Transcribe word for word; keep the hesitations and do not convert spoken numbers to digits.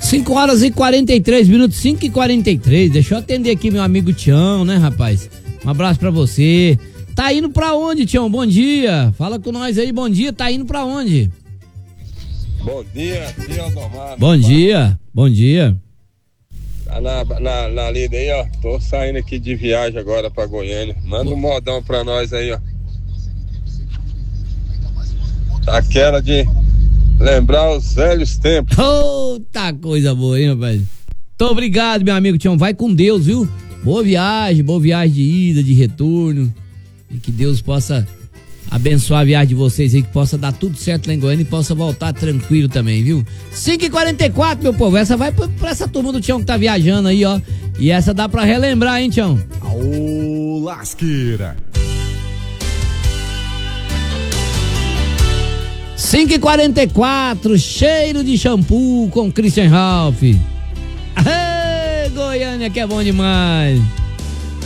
cinco horas e quarenta e três minutos, cinco e quarenta e três. Deixa eu atender aqui meu amigo Tião, né, rapaz? Um abraço pra você. Tá indo pra onde, Tião? Bom dia. Fala com nós aí, bom dia. Tá indo pra onde? Bom dia, dia Aldomar. Bom dia, bom dia. Tá na, na, na lida aí, ó. Tô saindo aqui de viagem agora pra Goiânia. Manda um modão pra nós aí, ó. Aquela de lembrar os velhos tempos. Puta coisa boa, hein, rapaz? Muito obrigado, meu amigo Tião. Vai com Deus, viu? Boa viagem, boa viagem de ida, de retorno. E que Deus possa abençoar a viagem de vocês aí, que possa dar tudo certo lá em Goiânia e possa voltar tranquilo também, viu? cinco e quarenta e quatro, meu povo. Essa vai pra, pra essa turma do Tião que tá viajando aí, ó. E essa dá pra relembrar, hein, Tião? Aô, lasqueira. cinco e quarenta e quatro, cheiro de shampoo com Christian Ralph. Aê, Goiânia que é bom demais.